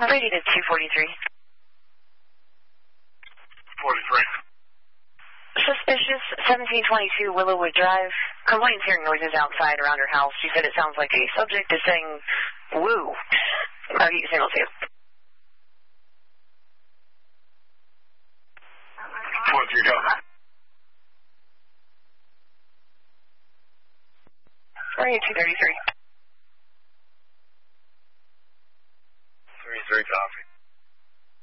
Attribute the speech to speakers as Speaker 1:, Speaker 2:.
Speaker 1: Brady to 243.
Speaker 2: 43.
Speaker 1: Suspicious, 1722 Willowwood Drive. Complaints hearing noises outside around her house. She said it sounds like a subject is saying, woo. I'll get you signal too.
Speaker 2: 23, go.
Speaker 1: 233.
Speaker 2: 33, copy.